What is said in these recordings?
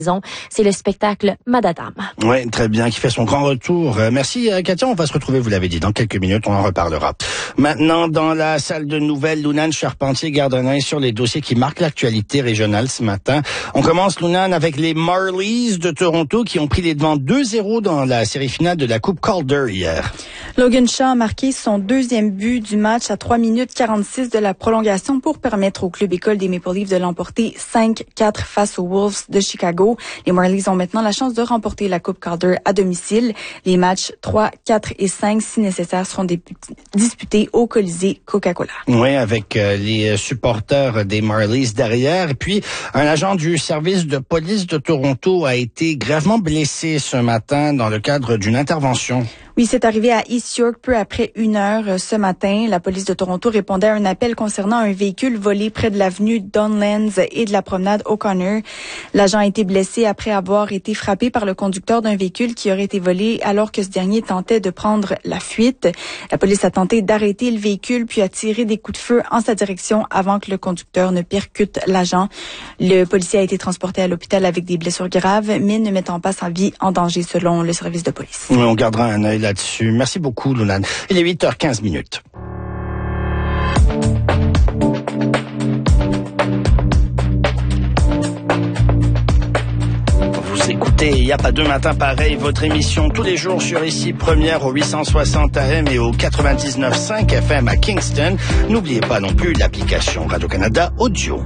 C'est le spectacle Madadam. Oui, très bien, qui fait son grand retour. Merci Katia, on va se retrouver, vous l'avez dit, dans quelques minutes, on en reparlera. Maintenant, dans la salle de nouvelles, Lounane Charpentier garde un œil sur les dossiers qui marquent l'actualité régionale ce matin. On commence, Lounane, avec les Marlies de Toronto qui ont pris les devants 2-0 dans la série finale de la Coupe Calder hier. Logan Shaw a marqué son deuxième but du match à 3 minutes 46 de la prolongation pour permettre au club école des Maple Leafs de l'emporter 5-4 face aux Wolves de Chicago. Les Marlies ont maintenant la chance de remporter la Coupe Calder à domicile. Les matchs 3, 4 et 5, si nécessaire, seront disputés au Colisée Coca-Cola. Oui, avec les supporters des Marlies derrière. Et puis, un agent du service de police de Toronto a été gravement blessé ce matin dans le cadre d'une intervention. Oui, c'est arrivé à East York peu après 1h ce matin. La police de Toronto répondait à un appel concernant un véhicule volé près de l'avenue Donlands et de la promenade O'Connor. L'agent a été blessé après avoir été frappé par le conducteur d'un véhicule qui aurait été volé alors que ce dernier tentait de prendre la fuite. La police a tenté d'arrêter le véhicule puis a tiré des coups de feu en sa direction avant que le conducteur ne percute l'agent. Le policier a été transporté à l'hôpital avec des blessures graves, mais ne mettant pas sa vie en danger selon le service de police. Oui, on gardera un œil là-dessus. Merci beaucoup, Lounane. Il est 8h15. Vous écoutez, il n'y a pas deux matins pareils, votre émission tous les jours sur ici, première au 860 AM et au 99.5 FM à Kingston. N'oubliez pas non plus l'application Radio-Canada Audio.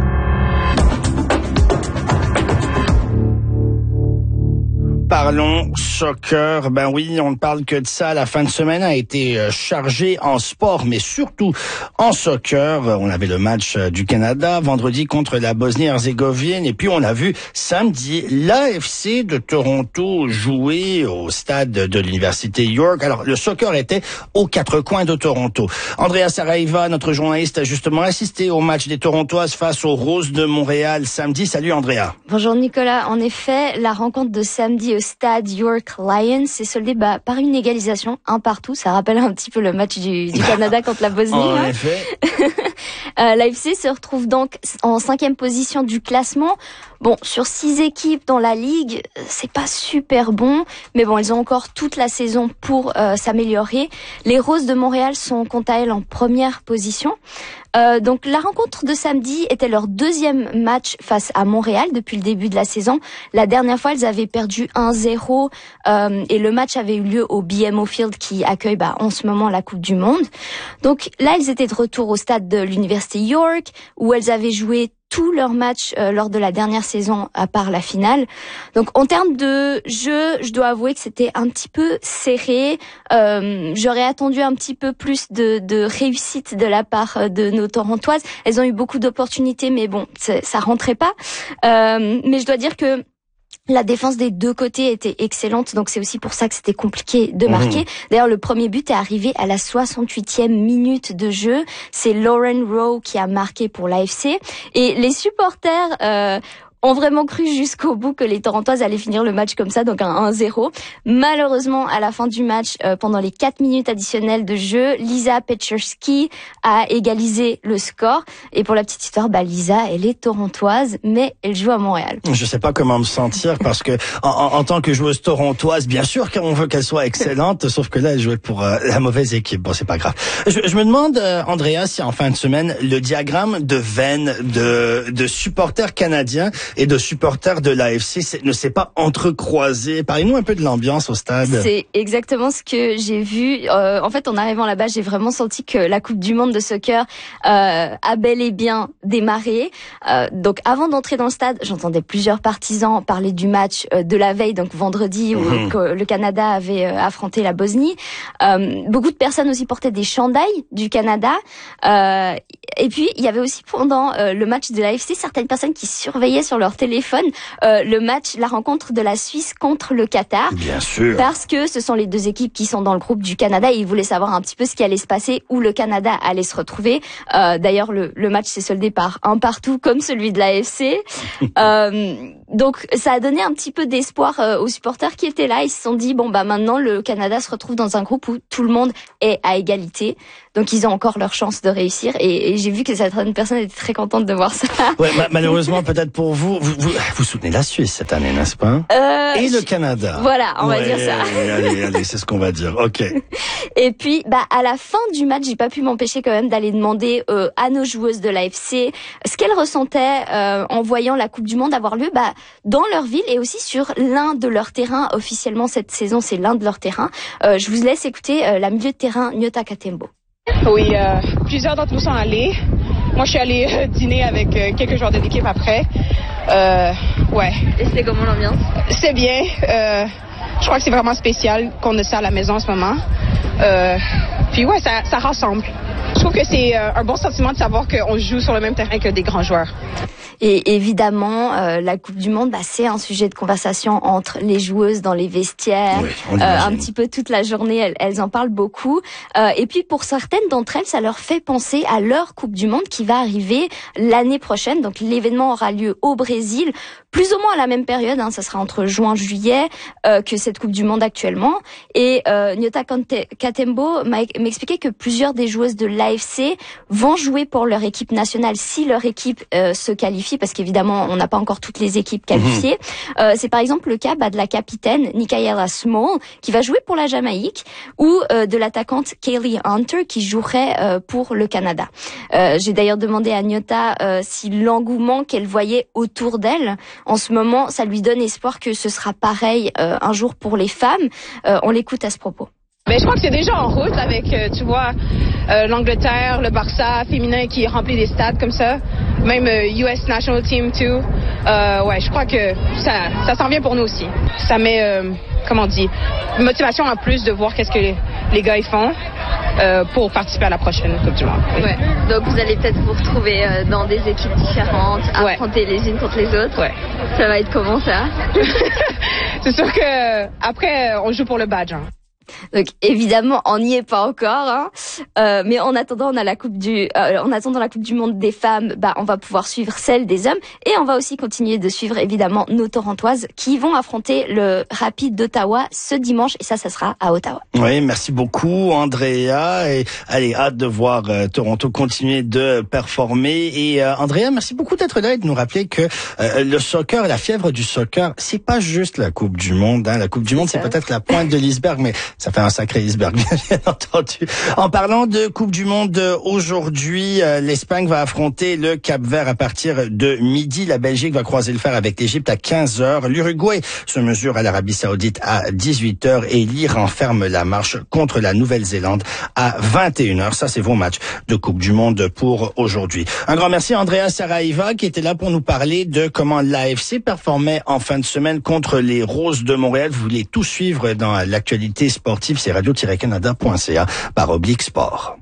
Parlons soccer. Ben oui, on ne parle que de ça. La fin de semaine a été chargée en sport, mais surtout en soccer. On avait le match du Canada vendredi contre la Bosnie-Herzégovine. Et puis on a vu samedi l'AFC de Toronto jouer au stade de l'Université York. Alors le soccer était aux quatre coins de Toronto. Andrea Saraiva, notre journaliste, a justement assisté au match des Torontoises face aux Roses de Montréal samedi. Salut Andrea. Bonjour Nicolas. En effet, la rencontre de samedi au stade York Lions s'est soldée par une égalisation, 1-1. Ça rappelle un petit peu le match du Canada contre la Bosnie. En effet. L'AFC se retrouve donc en 5e position du classement. Bon, sur 6 équipes dans la ligue, c'est pas super bon, mais bon, elles ont encore toute la saison pour s'améliorer. Les Roses de Montréal sont quant à elles en première position. Donc la rencontre de samedi était leur deuxième match face à Montréal depuis le début de la saison. La dernière fois, elles avaient perdu 1-0 et le match avait eu lieu au BMO Field qui accueille en ce moment la Coupe du Monde. Donc là, elles étaient de retour au stade de l'Université York où elles avaient joué tous leurs matchs lors de la dernière saison à part la finale. Donc en termes de jeu, je dois avouer que c'était un petit peu serré. J'aurais attendu un petit peu plus de réussite de la part de nos Torontoises. Elles ont eu beaucoup d'opportunités, mais bon, ça rentrait pas. Mais je dois dire que la défense des deux côtés était excellente, donc c'est aussi pour ça que c'était compliqué de marquer. D'ailleurs, le premier but est arrivé à la 68e minute de jeu. C'est Lauren Rowe qui a marqué pour l'AFC. Et les supporters ont vraiment cru jusqu'au bout que les Torontoises allaient finir le match comme ça, donc un 1-0. Malheureusement, à la fin du match, pendant les 4 minutes additionnelles de jeu, Lisa Pechersky a égalisé le score. Et pour la petite histoire, Lisa, elle est torontoise, mais elle joue à Montréal. Je sais pas comment me sentir parce que en tant que joueuse torontoise, bien sûr qu'on veut qu'elle soit excellente, sauf que là, elle jouait pour la mauvaise équipe. Bon, c'est pas grave. Je me demande, Andrea, si en fin de semaine, le diagramme de veine de supporters canadiens et de supporters de l'AFC ne s'est pas entrecroisé. Parlez-nous un peu de l'ambiance au stade. C'est exactement ce que j'ai vu. En fait, en arrivant là-bas, j'ai vraiment senti que la Coupe du Monde de soccer a bel et bien démarré. Donc, avant d'entrer dans le stade, j'entendais plusieurs partisans parler du match de la veille, donc vendredi, où le Canada avait affronté la Bosnie. Beaucoup de personnes aussi portaient des chandails du Canada. Et puis, il y avait aussi pendant le match de l'AFC certaines personnes qui surveillaient sur leur téléphone le match, la rencontre de la Suisse contre le Qatar. Bien sûr. Parce que ce sont les deux équipes qui sont dans le groupe du Canada et ils voulaient savoir un petit peu ce qui allait se passer, où le Canada allait se retrouver. D'ailleurs, le match s'est soldé par 1-1 comme celui de l'AFC. Donc ça a donné un petit peu d'espoir aux supporters qui étaient là. Ils se sont dit bon bah maintenant le Canada se retrouve dans un groupe où tout le monde est à égalité. Donc ils ont encore leur chance de réussir et j'ai vu que certaines personnes étaient très contentes de voir ça. Ouais, malheureusement peut-être pour vous soutenez la Suisse cette année, n'est-ce pas? Et le Canada. Voilà, on va dire ça. Allez, c'est ce qu'on va dire. OK. Et puis à la fin du match, j'ai pas pu m'empêcher quand même d'aller demander à nos joueuses de l'AFC ce qu'elles ressentaient en voyant la Coupe du Monde avoir lieu dans leur ville et aussi sur l'un de leurs terrains. Officiellement cette saison, c'est l'un de leurs terrains. Je vous laisse écouter la milieu de terrain Nyota Katembo. Oui, plusieurs d'entre nous sont allés. Moi, je suis allée dîner avec quelques joueurs de l'équipe après. Ouais. Et c'était comment l'ambiance? C'est bien. Je crois que c'est vraiment spécial qu'on ait ça à la maison en ce moment. Puis ouais, ça rassemble. Je trouve que c'est un bon sentiment de savoir qu'on joue sur le même terrain que des grands joueurs. Et évidemment, la Coupe du Monde, c'est un sujet de conversation entre les joueuses dans les vestiaires. Oui, un petit peu toute la journée, elles en parlent beaucoup. Et puis pour certaines d'entre elles, ça leur fait penser à leur Coupe du Monde qui va arriver l'année prochaine. Donc l'événement aura lieu au Brésil, plus ou moins à la même période. Ça sera entre juin et juillet que cette Coupe du Monde actuellement. Et Nyota Katembo m'expliquait que plusieurs des joueuses de l'AFC vont jouer pour leur équipe nationale si leur équipe se qualifie. Parce qu'évidemment, on n'a pas encore toutes les équipes qualifiées. C'est par exemple le cas de la capitaine Nikaela Small qui va jouer pour la Jamaïque ou de l'attaquante Kaylee Hunter qui jouerait pour le Canada. J'ai d'ailleurs demandé à Nyota si l'engouement qu'elle voyait autour d'elle en ce moment, ça lui donne espoir que ce sera pareil un jour pour les femmes. On l'écoute à ce propos. Mais je crois que c'est déjà en route avec, tu vois, l'Angleterre, le Barça féminin qui remplit des stades comme ça. Même US National Team too. Ouais, je crois que ça s'en vient pour nous aussi. Ça met, une motivation en plus de voir qu'est-ce que les gars ils font pour participer à la prochaine Coupe du Monde. Ouais. Donc vous allez peut-être vous retrouver dans des équipes différentes, affronter les unes contre les autres. Ouais. Ça va être comment ça? C'est sûr que après on joue pour le badge. Donc évidemment, on n'y est pas encore, mais en attendant, on a la Coupe du Monde des femmes, on va pouvoir suivre celle des hommes et on va aussi continuer de suivre évidemment nos Torontoises qui vont affronter le Rapid d'Ottawa ce dimanche et ça sera à Ottawa. Oui, merci beaucoup Andrea et allez, hâte de voir Toronto continuer de performer et Andrea, merci beaucoup d'être là et de nous rappeler que le soccer, la fièvre du soccer, c'est pas juste la Coupe du Monde, La Coupe du Monde, c'est peut-être la pointe de l'iceberg, mais ça fait un sacré iceberg, bien entendu. En parlant de Coupe du Monde, aujourd'hui, l'Espagne va affronter le Cap-Vert à partir de midi. La Belgique va croiser le fer avec l'Égypte à 15h. L'Uruguay se mesure à l'Arabie Saoudite à 18h et l'Iran ferme la marche contre la Nouvelle-Zélande à 21h. Ça, c'est vos matchs de Coupe du Monde pour aujourd'hui. Un grand merci à Andrea Saraiva qui était là pour nous parler de comment l'AFC performait en fin de semaine contre les Roses de Montréal. Vous voulez tout suivre dans l'actualité sportive, c'est radio-canada.ca/sport.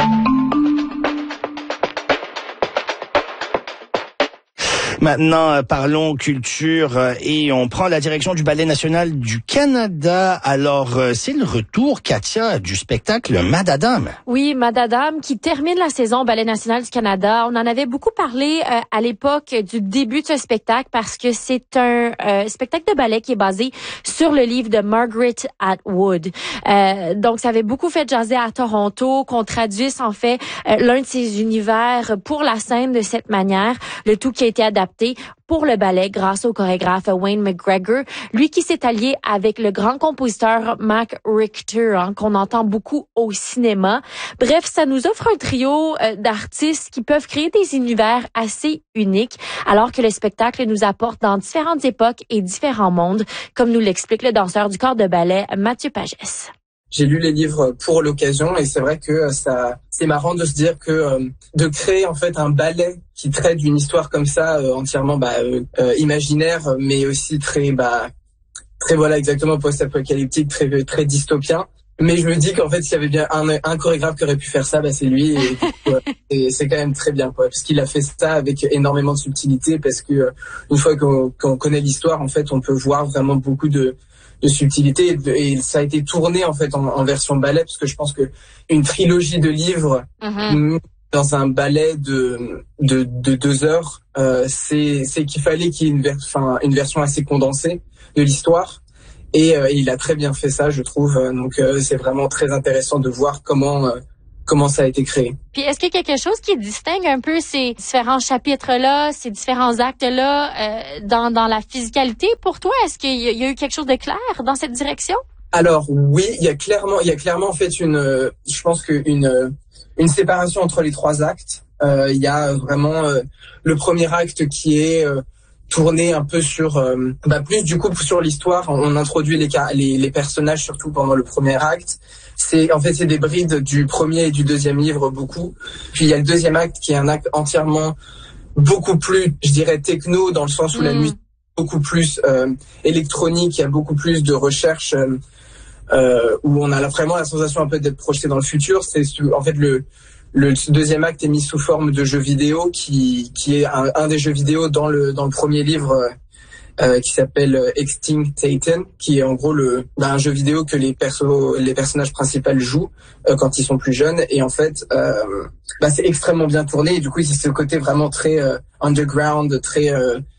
Maintenant, parlons culture et on prend la direction du Ballet national du Canada. Alors, c'est le retour, Katia, du spectacle Madadam. Oui, Madadam qui termine la saison au Ballet national du Canada. On en avait beaucoup parlé à l'époque du début de ce spectacle parce que c'est un spectacle de ballet qui est basé sur le livre de Margaret Atwood. Donc, ça avait beaucoup fait jaser à Toronto, qu'on traduise en fait l'un de ces univers pour la scène de cette manière. Le tout qui a été adapté pour le ballet grâce au chorégraphe Wayne McGregor, lui qui s'est allié avec le grand compositeur Mac Richter, qu'on entend beaucoup au cinéma. Bref, ça nous offre un trio d'artistes qui peuvent créer des univers assez uniques, alors que le spectacle nous apporte dans différentes époques et différents mondes, comme nous l'explique le danseur du corps de ballet Mathieu Pagès. J'ai lu les livres pour l'occasion et c'est vrai que c'est marrant de se dire que de créer en fait un ballet qui traite d'une histoire comme ça entièrement imaginaire, mais aussi très voilà exactement post-apocalyptique, très dystopien. Mais je me dis qu'en fait s'il y avait bien un chorégraphe qui aurait pu faire ça, c'est lui et c'est quand même très bien parce qu'il a fait ça avec énormément de subtilité parce que une fois qu'on connaît l'histoire en fait on peut voir vraiment beaucoup de subtilité et ça a été tourné en fait en version ballet parce que je pense que une trilogie de livres dans un ballet de 2 heures, c'est qu'il fallait qu'il y ait une version assez condensée de l'histoire. Et il a très bien fait ça, je trouve. Donc c'est vraiment très intéressant de voir comment ça a été créé. Puis est-ce qu'il y a quelque chose qui distingue un peu ces différents chapitres-là, ces différents actes-là dans la physicalité pour toi? Est-ce qu'il y a eu quelque chose de clair dans cette direction? Alors oui, il y a clairement en fait je pense une séparation entre les 3 actes. Il y a vraiment le premier acte qui est tourné un peu sur plus du coup sur l'histoire. On introduit les personnages surtout pendant le premier acte. C'est des brides du premier et du deuxième livre beaucoup. Puis il y a le deuxième acte qui est un acte entièrement beaucoup plus, je dirais, techno, dans le sens où la musique est beaucoup plus électronique, il y a beaucoup plus de recherche où on a vraiment la sensation un peu d'être projeté dans le futur. C'est en fait le deuxième acte est mis sous forme de jeu vidéo qui est un des jeux vidéo dans le premier livre qui s'appelle Extinct Titan, qui est en gros un jeu vidéo que les personnages principaux jouent quand ils sont plus jeunes. Et en fait c'est extrêmement bien tourné, et du coup c'est ce côté vraiment très underground, très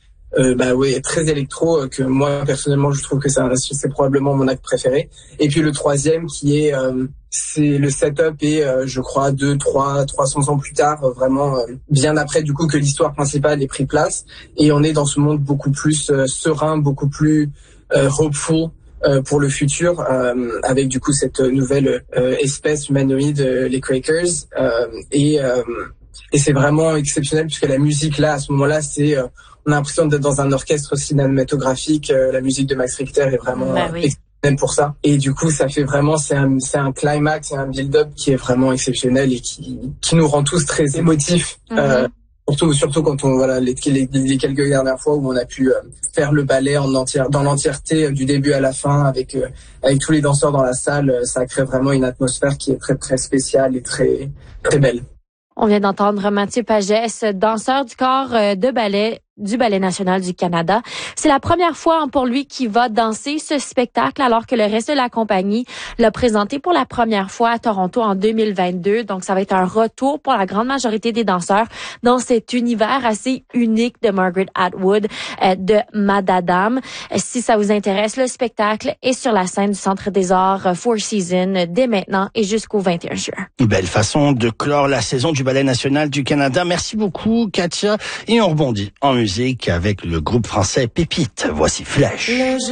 très électro, que moi personnellement je trouve que c'est probablement mon acte préféré. Et puis le troisième qui est c'est le setup, et je crois 300 ans plus tard, vraiment bien après du coup que l'histoire principale ait pris place, et on est dans ce monde beaucoup plus serein, beaucoup plus hopeful pour le futur, avec du coup cette nouvelle espèce humanoïde, les Quakers, et c'est vraiment exceptionnel puisque la musique là à ce moment-là on a l'impression d'être dans un orchestre cinématographique. La musique de Max Richter est vraiment exceptionnelle pour ça. Et du coup, ça fait vraiment, c'est un climax, c'est un build-up qui est vraiment exceptionnel et qui nous rend tous très émotifs. Surtout quand les quelques dernières fois où on a pu faire le ballet dans l'entièreté du début à la fin avec tous les danseurs dans la salle. Ça crée vraiment une atmosphère qui est très très spéciale et très très belle. On vient d'entendre Mathieu Pagès, danseur du corps de ballet du Ballet national du Canada. C'est la première fois pour lui qu'il va danser ce spectacle, alors que le reste de la compagnie l'a présenté pour la première fois à Toronto en 2022. Donc, ça va être un retour pour la grande majorité des danseurs dans cet univers assez unique de Margaret Atwood, de Madadam. Si ça vous intéresse, le spectacle est sur la scène du Centre des Arts Four Seasons dès maintenant et jusqu'au 21 juin. Belle façon de clore la saison du Ballet national du Canada. Merci beaucoup, Katia. Et on rebondit en musique avec le groupe français Pépite. Voici Flèche.